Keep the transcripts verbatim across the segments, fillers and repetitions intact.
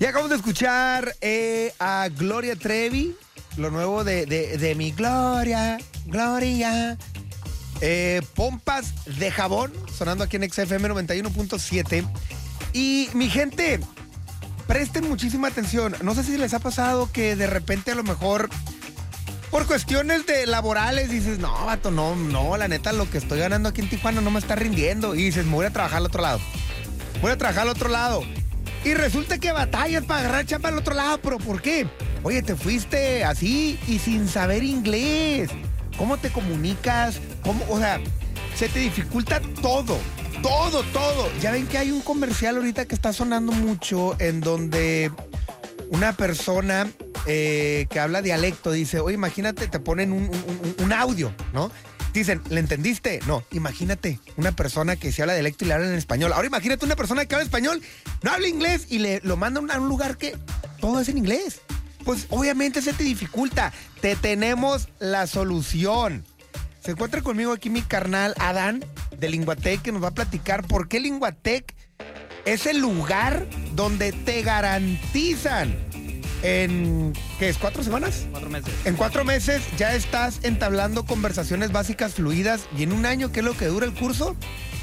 Y acabamos de escuchar eh, a Gloria Trevi, lo nuevo de, de, de mi Gloria, Gloria. Eh, pompas de jabón, sonando aquí en X F M noventa y uno punto siete. Y mi gente, presten muchísima atención. No sé si les ha pasado que de repente a lo mejor por cuestiones de laborales dices, no, vato, no, no, la neta, lo que estoy ganando aquí en Tijuana no me está rindiendo. Y dices, me voy a trabajar al otro lado. Voy a trabajar al otro lado. Y resulta que batallas para agarrar chamba al otro lado. ¿Pero por qué? Oye, te fuiste así y sin saber inglés. ¿Cómo te comunicas? ¿Cómo? O sea, se te dificulta todo. Todo, todo. Ya ven que hay un comercial ahorita que está sonando mucho en donde una persona eh, que habla dialecto dice, oye, imagínate, te ponen un, un, un audio, ¿no? Dicen, ¿le entendiste? No, imagínate una persona que se habla dialecto y le habla en español. Ahora imagínate una persona que habla español, no habla inglés y le lo mandan a un lugar que todo es en inglés. Pues obviamente se te dificulta. Te tenemos la solución. Se encuentra conmigo aquí mi carnal Adán de Linguatec, que nos va a platicar por qué Linguatec es el lugar donde te garantizan en, ¿qué es? ¿Cuatro semanas? Cuatro meses. En cuatro meses ya estás entablando conversaciones básicas fluidas y en un año, que es lo que dura el curso,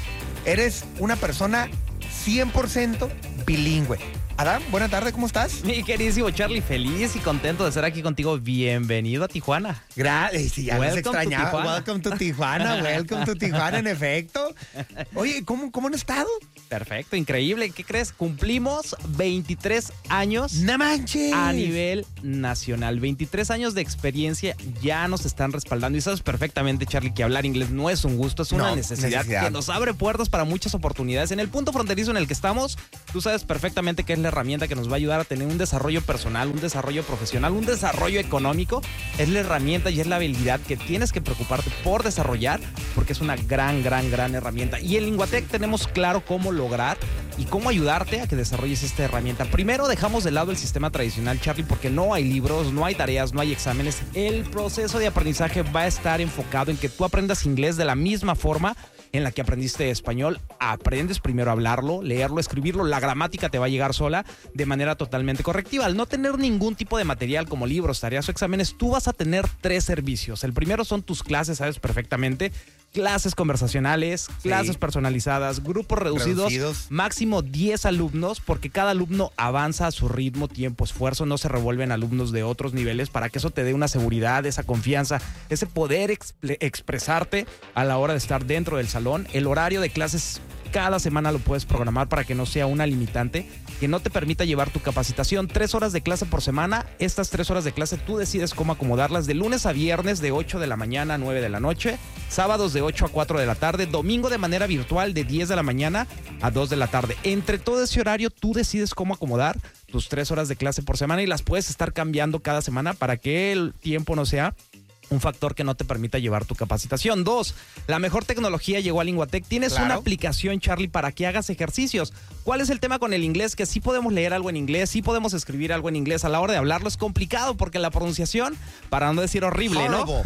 eres una persona cien por ciento bilingüe. Adán, buena tarde, ¿cómo estás? Mi queridísimo Charlie, feliz y contento de estar aquí contigo. Bienvenido a Tijuana. Gracias, sí, ya nos Welcome extrañaba. to Tijuana. Welcome to Tijuana, welcome to Tijuana, en efecto. Oye, ¿cómo, cómo han estado? Perfecto, increíble. ¿Qué crees? Cumplimos veintitrés años ¡No manches! a nivel nacional. veintitrés años de experiencia ya nos están respaldando. Y sabes perfectamente, Charlie, que hablar inglés no es un gusto, es una No, necesidad, necesidad que nos abre puertas para muchas oportunidades. En el punto fronterizo en el que estamos, tú sabes perfectamente que es la herramienta que nos va a ayudar a tener un desarrollo personal, un desarrollo profesional, un desarrollo económico. Es la herramienta y es la habilidad que tienes que preocuparte por desarrollar, porque es una gran, gran, gran herramienta. Y en Linguatec tenemos claro cómo lograr y cómo ayudarte a que desarrolles esta herramienta. Primero, dejamos de lado el sistema tradicional, Charlie, porque no hay libros, no hay tareas, no hay exámenes. El proceso de aprendizaje va a estar enfocado en que tú aprendas inglés de la misma forma en la que aprendiste español. Aprendes primero a hablarlo, leerlo, escribirlo. La gramática te va a llegar sola de manera totalmente correctiva. Al no tener ningún tipo de material como libros, tareas o exámenes, tú vas a tener tres servicios. El primero son tus clases, sabes perfectamente. Clases conversacionales, clases sí. personalizadas, grupos reducidos, Reducidos. máximo diez alumnos, porque cada alumno avanza a su ritmo, tiempo, esfuerzo, no se revuelven alumnos de otros niveles, para que eso te dé una seguridad, esa confianza, ese poder exp- expresarte a la hora de estar dentro del salón. El horario de clases cada semana lo puedes programar para que no sea una limitante que no te permita llevar tu capacitación. Tres horas de clase por semana. Estas tres horas de clase tú decides cómo acomodarlas, de lunes a viernes de ocho de la mañana a nueve de la noche, sábados de ocho a cuatro de la tarde, domingo de manera virtual de diez de la mañana a dos de la tarde. Entre todo ese horario tú decides cómo acomodar tus tres horas de clase por semana y las puedes estar cambiando cada semana para que el tiempo no sea un factor que no te permita llevar tu capacitación. Dos, la mejor tecnología llegó a Linguatec. Tienes Claro. una aplicación, Charlie, para que hagas ejercicios. ¿Cuál es el tema con el inglés? Que sí podemos leer algo en inglés, sí podemos escribir algo en inglés. A la hora de hablarlo es complicado porque la pronunciación, para no decir horrible, Horrible.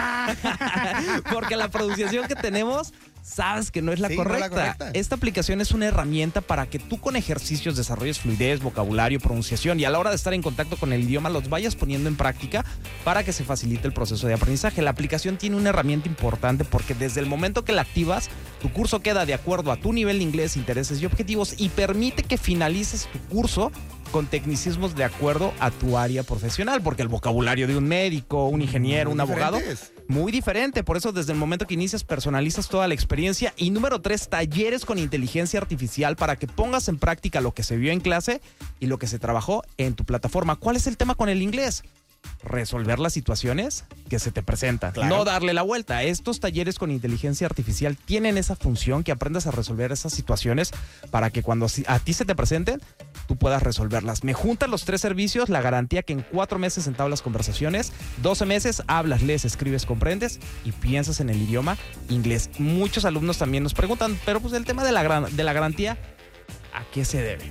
¿no? Porque la pronunciación que tenemos, sabes que no es la, Sí, no es correcta. la correcta. Esta aplicación es una herramienta para que tú con ejercicios desarrolles fluidez, vocabulario, pronunciación y a la hora de estar en contacto con el idioma los vayas poniendo en práctica para que se facilite el proceso de aprendizaje. La aplicación tiene una herramienta importante porque desde el momento que la activas, tu curso queda de acuerdo a tu nivel de inglés, intereses y objetivos y permite que finalices tu curso con tecnicismos de acuerdo a tu área profesional, porque el vocabulario de un médico, un ingeniero, Muy un abogado, diferentes. muy diferente. Por eso desde el momento que inicias personalizas toda la experiencia. Y número tres, talleres con inteligencia artificial para que pongas en práctica lo que se vio en clase y lo que se trabajó en tu plataforma. ¿Cuál es el tema con el inglés? Resolver las situaciones que se te presentan, Claro. no darle la vuelta. Estos talleres con inteligencia artificial tienen esa función, que aprendas a resolver esas situaciones para que cuando a ti se te presenten, tú puedas resolverlas. Me juntan los tres servicios, la garantía que en cuatro meses entablas conversaciones, doce meses hablas, lees, escribes, comprendes y piensas en el idioma inglés. Muchos alumnos también nos preguntan, pero pues el tema de la, gran, de la garantía, ¿a qué se debe?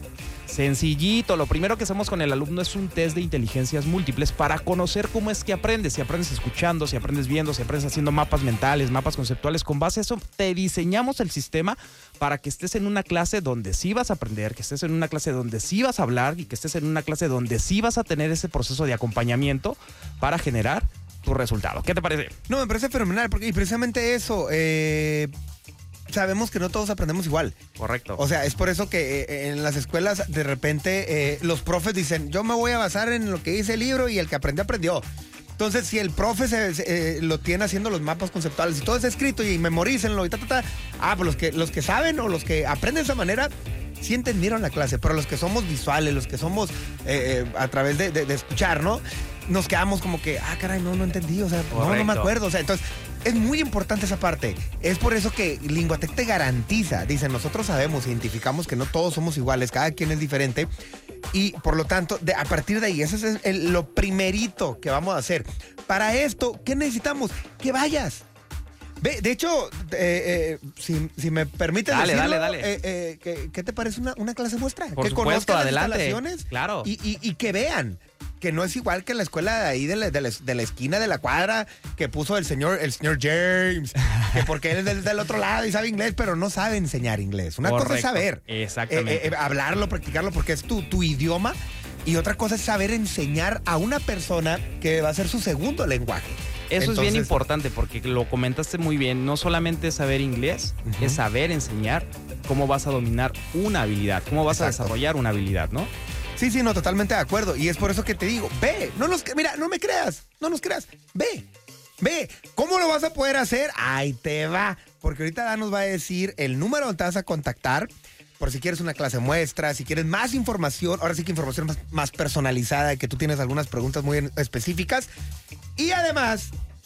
Sencillito, lo primero que hacemos con el alumno es un test de inteligencias múltiples para conocer cómo es que aprendes, si aprendes escuchando, si aprendes viendo, si aprendes haciendo mapas mentales, mapas conceptuales. Con base a eso te diseñamos el sistema para que estés en una clase donde sí vas a aprender, que estés en una clase donde sí vas a hablar y que estés en una clase donde sí vas a tener ese proceso de acompañamiento para generar tu resultado. ¿Qué te parece? No, me parece fenomenal, porque y precisamente eso, eh, sabemos que no todos aprendemos igual. Correcto. O sea, es por eso que eh, en las escuelas de repente eh, los profes dicen, yo me voy a basar en lo que dice el libro y el que aprendió, aprendió. Entonces, si el profe se, se, eh, lo tiene haciendo los mapas conceptuales y todo es escrito y memorícenlo y ta, ta, ta, ah, pues los que, los que saben o los que aprenden de esa manera sí entendieron la clase, pero los que somos visuales, los que somos eh, eh, a través de, de, de escuchar, ¿no? Nos quedamos como que, ah, caray, no, no entendí, o sea, no, no me acuerdo, o sea, entonces es muy importante esa parte. Es por eso que Linguatec te garantiza, dicen, nosotros sabemos, identificamos que no todos somos iguales, cada quien es diferente y por lo tanto, de, a partir de ahí, eso es el, lo primerito que vamos a hacer. Para esto, ¿qué necesitamos? Que vayas. Ve, de hecho, eh, eh, si, si me permites dale, decirlo, dale, dale. Eh, eh, ¿qué, ¿qué te parece una, una clase muestra? Por que supuesto, conozcan adelante. las instalaciones Claro. y, y, y que vean que no es igual que la escuela de ahí de la, de la, de la esquina de la cuadra que puso el señor el señor James, que porque él es del, del otro lado y sabe inglés, pero no sabe enseñar inglés. Una Correcto. cosa es saber, Exactamente. eh, eh, hablarlo, practicarlo, porque es tu, tu idioma, y otra cosa es saber enseñar a una persona que va a ser su segundo lenguaje. Eso Entonces, es bien importante porque lo comentaste muy bien. No solamente es saber inglés, uh-huh. es saber enseñar cómo vas a dominar una habilidad, cómo vas Exacto. a desarrollar una habilidad, ¿no? Sí, sí, no, totalmente de acuerdo. Y es por eso que te digo, ve, no nos, mira, no me creas, no nos creas, ve, ve. ¿Cómo lo vas a poder hacer? Ahí te va. Porque ahorita Dan nos va a decir el número donde te vas a contactar por si quieres una clase muestra, si quieres más información, ahora sí que información más, más personalizada, que tú tienes algunas preguntas muy específicas. Y además,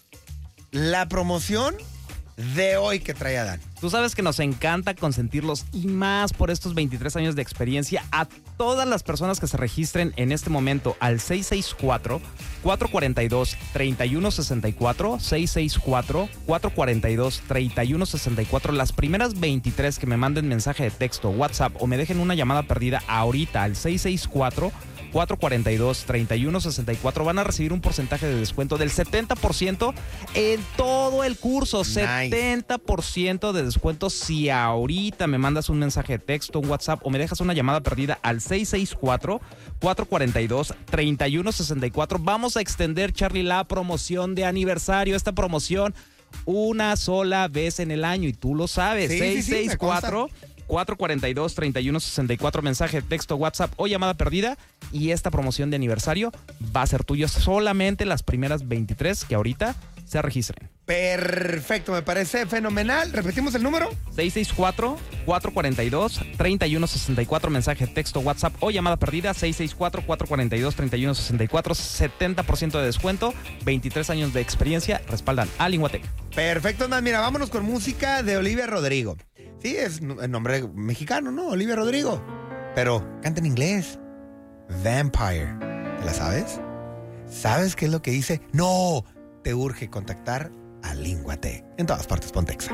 la promoción de hoy que trae Adán. Tú sabes que nos encanta consentirlos y más por estos veintitrés años de experiencia a todas las personas que se registren en este momento al seis seis cuatro, cuatro cuatro dos, tres uno seis cuatro, seis seis cuatro, cuatro cuatro dos, tres uno seis cuatro. Las primeras veintitrés que me manden mensaje de texto, WhatsApp o me dejen una llamada perdida ahorita al seis seis cuatro, cuatro cuatro dos, tres uno seis cuatro van a recibir un porcentaje de descuento del setenta por ciento en todo el curso. Nice. setenta por ciento de descuento si ahorita me mandas un mensaje de texto, un WhatsApp o me dejas una llamada perdida al seis seis cuatro, cuatro cuatro dos, tres uno seis cuatro. Vamos a extender, Charlie, la promoción de aniversario. Esta promoción una sola vez en el año y tú lo sabes. Sí, seis seis cuatro, sí, sí, cuatro cuatro dos, tres uno seis cuatro, mensaje de texto, WhatsApp o llamada perdida, y esta promoción de aniversario va a ser tuya solamente las primeras veintitrés que ahorita se registren. Perfecto, me parece fenomenal. ¿Repetimos el número? seis seis cuatro, cuatro cuatro dos, tres uno seis cuatro, mensaje de texto, WhatsApp o llamada perdida, seis seis cuatro, cuatro cuatro dos, tres uno seis cuatro, setenta por ciento de descuento, veintitrés años de experiencia, respaldan a Linguatec. Perfecto, más mira, vámonos con música de Olivia Rodrigo. Sí, es el nombre mexicano, ¿no? Olivia Rodrigo. Pero canta en inglés. Vampire. ¿Te la sabes? ¿Sabes qué es lo que dice? ¡No! Te urge contactar a Linguatec. En todas partes, Pontexa.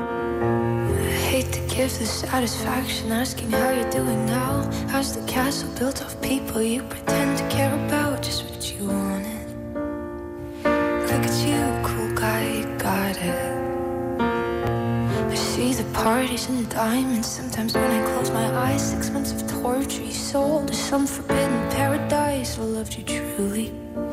I hate to give the satisfaction asking how you're doing now. How's the castle built of people you pretend to care about? Just what you wanted. Look at you, cool guy, you got it. I see the parties and the diamonds. Sometimes when I close my eyes, six months of torture you sold to some forbidden paradise. I loved you truly.